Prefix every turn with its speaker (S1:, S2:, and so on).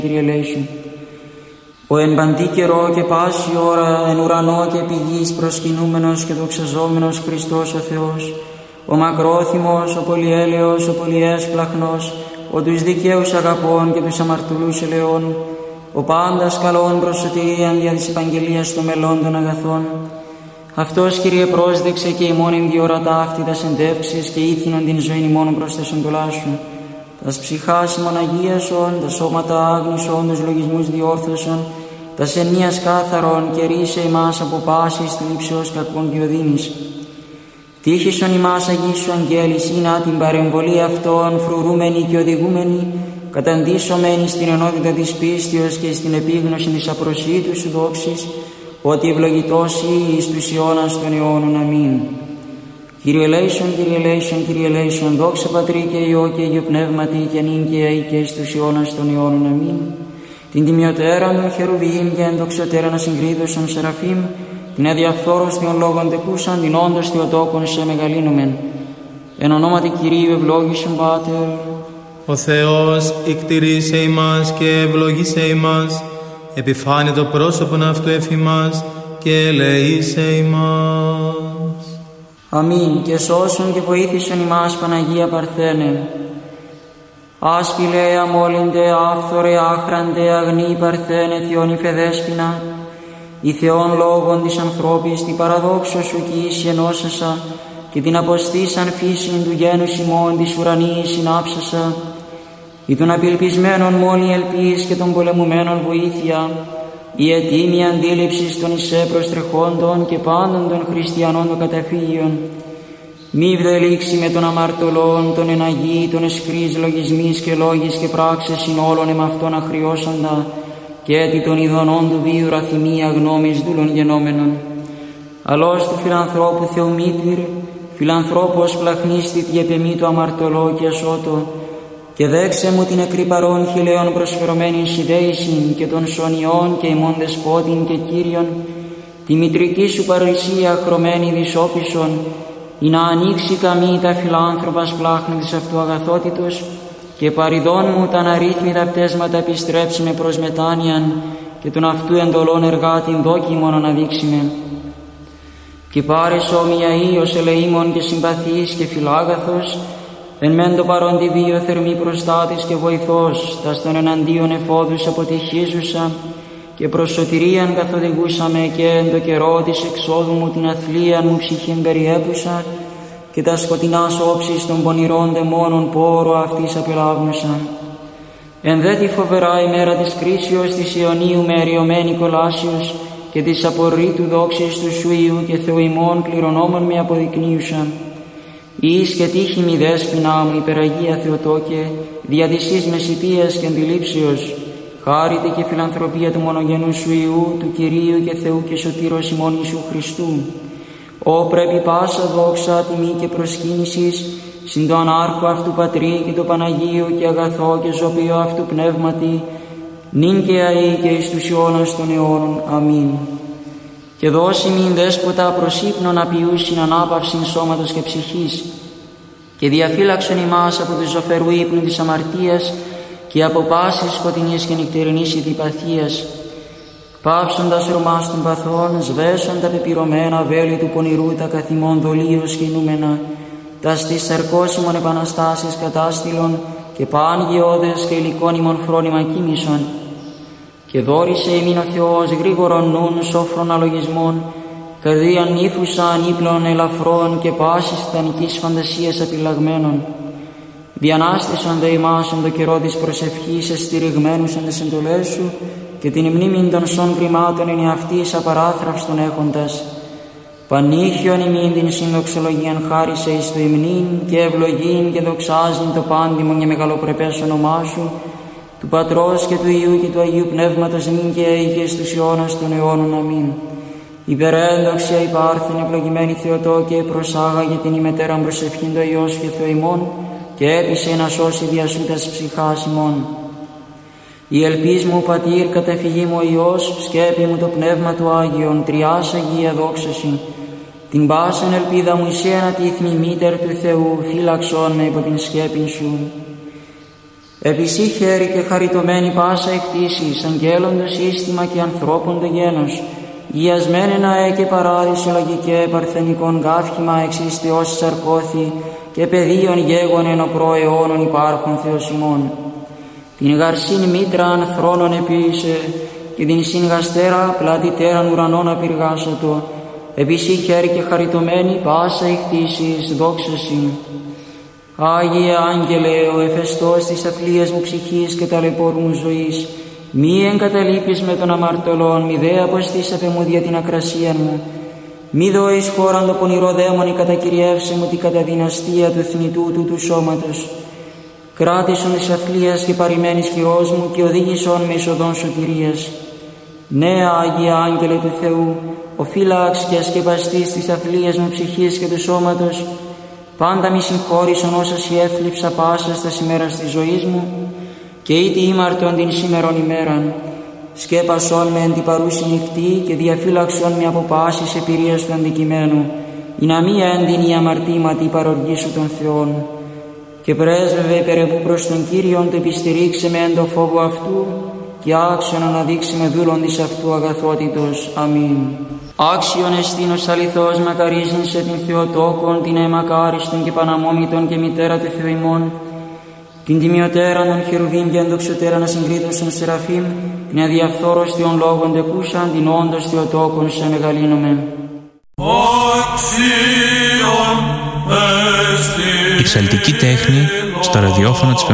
S1: Κύριε ελέησον. Ο εν παντή καιρό και πάση ώρα εν ουρανό και επί γης προσκυνούμενος και δοξαζόμενος Χριστός ο Θεός, ο μακρόθυμος, ο πολυέλεος, ο πολυέσπλαχνος, ο τους δικαίους αγαπών και τους αμαρτωλούς ελεών, ο πάντας καλών προς σωτηρίαν δια της επαγγελίας των μελών των αγαθών. Αυτός, Κύριε, πρόσδεξε και ημών εν διορατά αυτή τας εντεύξεις και ήθινον την ζωήν ημών προς τας εντολάς σου. Τας ψυχάς ημών αγίασον, τα σώματα άγνησον, τους λογισμούς διόρθωσον, τας ενίας κάθαρον και ρίσε ημάς από πάσης θλίψεως κακών και οδύνης. Τύχησον ημάς αγίσου αγγέλης, είναι την παρεμβολή αυτών φρουρούμενη και οδηγούμενη, καταντήσωμένη στην ενότητα της πίστεως και στην επίγνωση της απροσίτου σου δόξης, ότι ευλογητός εις τους αιώνας των αιώνων. Αμήν. Κύριε ελέησον, Κύριε ελέησον, Κύριε ελέησον, δόξα Πατρί και Υιό και Αγίου Πνεύματι και νυν και αεί και εις τους αιώνας των αιώνων. Αμήν. Την τιμιωτέραν των χερουβίμ και ενδοξιωτέραν ασυγκρίδωσον σεραφείμ, την αδιαφθόρος των λόγων τεκούσαν, την όντως θεοτόκον σε μεγαλύνομεν. Εν ονόματι Κυρίου ευλόγησον Πάτερ.
S2: Ο Θεός εκτηρήσε ημάς και ευλογήσε ημάς, επιφάνε το πρόσωπον αυτού εφημάς και ελεήσε ημάς.
S1: Αμήν. Και σώσον και βοήθησον ημάς Παναγία Παρθένε. Άσπηλε, αμόλυντε, άφθορε, άχραντε, αγνή Παρθένε, Θεόν υφεδέσποινα, η Θεόν λόγων της ανθρώπης, την παραδόξω σου κι ίση ενώσασα, και την αποστήσαν φύσιν του γένους ημών της ουρανής συνάψασα, ή των απελπισμένων μόνη ελπίς και των πολεμουμένων βοήθεια, η ετοίμη αντίληψη των εισέ προστρεχόντων και πάντων των χριστιανών των καταφύγιων. Μη βδελήξει με των αμαρτωλών, των εναγεί, των εσχρείς λογισμείς και λόγης και πράξες in όλων εμαυτών αχριώσαντα, και έτι των ειδονών του βίου ραθυμία γνώμης δούλων γενόμενων. Αλώς του φιλανθρώπου Θεομήτυρ, φιλανθρώπος πλαχνίστη τη επεμή του αμαρτωλό και ασώτο, και δέξε μου την εκρυπαρών χιλέων προσφερωμένην συνδέησιν και των σωνιών και ημών δεσπότην και Κύριον, τη μητρική σου παρουσία χρωμένη δυσόπισον, ή να ανοίξει καμή τα φιλάνθρωπας πλάχνη της αυτού αγαθότητος, και παριδών μου τα αναρρύθμιτα πτέσματα επιστρέψουμε προς μετάνοιαν, και τον αυτού εντολών εργάτην δόκιμον αναδείξουμε. Και πάρες όμοια ίος ελεήμων και συμπαθής και φιλάγαθος, εν μεν το παρόν τη βίο θερμή προστάτης και βοηθός, τας των εναντίον εφόδους αποτυχίζουσα, και προς σωτηρίαν καθοδηγούσαμε, και εν το καιρό της εξόδου μου την αθλίαν μου ψυχήν περιέπουσα, και τα σκοτεινάς όψεις των πονηρών δαιμόνων πόρο αυτής απελάβνουσα. Εν δε τη φοβερά ημέρα της κρίσεως της Ιωνίου με αριωμένη κολάσεως, και της απορρίτου δόξης του σου Υιού και Θεού ημών κληρονόμων με αποδεικνύουσα. Εις και τύχη μη δέσποινά μου υπεραγία Θεοτόκε, δια της εις μεσητείας και αντιλήψεως, χάρητε και φιλανθρωπία του μονογενού σου Υιού, του Κυρίου και Θεού και Σωτήρος ημών Ιησού Χριστού. Ω πρέπει πάσα δόξα, τιμή και προσκύνησης, συν το ανάρχο αυτού Πατρί και το Παναγίου και αγαθό και ζωπίο αυτού Πνεύματι, νυν και αεί και εις τους αιώνας των αιώνων. Αμήν. Και δώσει μην δέσποτα προς ύπνον απειούσιν ανάπαυσιν σώματος και ψυχής, και διαφύλαξον ημάς από του ζωφερού ύπνου της αμαρτίας και από πάσης σκοτεινής και νυχτερινής ειδιπαθίας. Πάυσοντας ρωμάς των παθών, σβέσον τα πεπυρωμένα βέλη του πονηρού τα καθημών δολίως κινούμενα, τα στις σαρκώσιμων επαναστάσεις κατάστηλων και πάνγιώδες και υλικόνιμων φρόνημα κοίμησον. Και δόρισε ημίν ο Θεός γρήγορον νουν σόφρον αλογισμών, καρδίαν νύφουσαν ύπλων ελαφρών και πάσης τιτανικής φαντασίας απειλαγμένων. Διανάστησαν δε ημάς εν το καιρό της προσευχής εστηριγμένους εν τες εντολές σου, και την μνήμην των σών κρυμάτων εν εαυτής απαράθραυστον έχοντας. Πανήχιον ημίν την συνδοξολογίαν χάρισε εις το υμνήν και ευλογήν και δοξάζειν το πάντιμον και μεγαλοπρεπές όνομά σου, του Πατρός και του Υιού και του Αγίου Πνεύματος νυν και αεί και στους αιώνας των αιώνων. Αμήν. Υπερέντοξια υπάρχθεν ευλογημένη Θεοτόκε, προσάγαγε την ημετέραν προσευχήν το Υιός και Θεό ημών, και έπεισε να σώσει δια σου τας ψυχάς ημών. Η ελπίς μου Πατήρ, καταφυγή μου ο Υιός, σκέπη μου το Πνεύμα του Άγιον, τριάς Αγία δόξαση. Την πάσαν ελπίδα μου εισέ ανατίθμη μήτερ του Θεού, φύλαξον με υπό την σκέπην σου. Επισή χέρι και χαριτωμένη πάσα εκτίσεις, αγγέλων το σύστημα και ανθρώπων το γένος, γιασμένενα και παράδεισο λογικέ παρθενικών γάφημα εξιστιώσεις σαρκώθη και πεδίων γέγονεν ο προαιώνων υπάρχων Θεοσημών. Την γαρσήν μήτραν θρόνων επίησε και την συγγαστέρα πλατητέραν ουρανών απειργάσατο, επισή χέρι και χαριτωμένη πάσα εκτίσεις δόξαση. Άγιε Άγγελε, ο εφεστός της αθλίας μου ψυχής και ταλαιπώρου μου ζωής, μη εγκαταλείπεις με των αμαρτωλών, μη δε αποστήσαπε μου δια την ακρασία μου, μη δώεις χώραν το πονηρό δαίμονι κατακυριεύσε μου την καταδυναστία του θνητού του σώματος. Κράτησον της αθλίας και παρημένης χειρός μου και οδήγησον με εισοδόν σωτηρίας. Ναι, Άγιε Άγγελε του Θεού, ο φύλαξ και ασκεπαστής της αθλίας μου ψυχής και του σώματος, πάντα μη συγχώρησον όσα σοι έθλιψα πάσα στα ημέρας της ζωής μου και ήτι ήμαρτον την σήμερον ημέραν. Σκέπασον με εν την παρούση νυχτή και διαφύλαξον με από πάσης επηρείας του αντικειμένου, ή να μη έντυνη αμαρτήματι παροργήσου των Θεών. Και πρέσβευε περεπού προς τον Κύριον το επιστηρίξε με εν το φόβο αυτού και άξιον αναδείξει με δούλον της αυτού αγαθότητος. Αμήν. Άξιον εστίνος αληθώς μακαρίζειν σε την Θεοτόκον, την αιμακάριστον και παναμόμητον και μητέρα του Θεού ημών, την τιμιωτέραν των χερουβίμ και ενδοξωτέραν ασυγκρίτωσον Σεραφείμ, την αδιαφθόρος Θεών λόγων τεκούσαν, την όντως Θεοτόκον σε μεγαλύνομεν.
S3: Η ψαλτική τέχνη στο ραδιόφωνο της